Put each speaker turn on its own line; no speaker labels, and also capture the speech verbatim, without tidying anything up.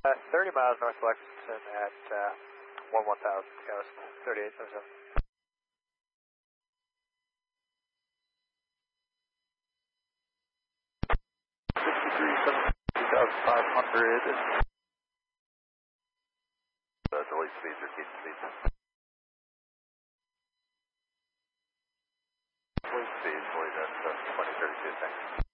Uh, thirty miles north Lexington at uh, one one thousand coast, thirty-eight oh seven.
fifty-three, seventy thousand five hundred. Uh, delay speeds or keep speeds. Delay speeds, delay at uh, twenty thirty-two, thanks.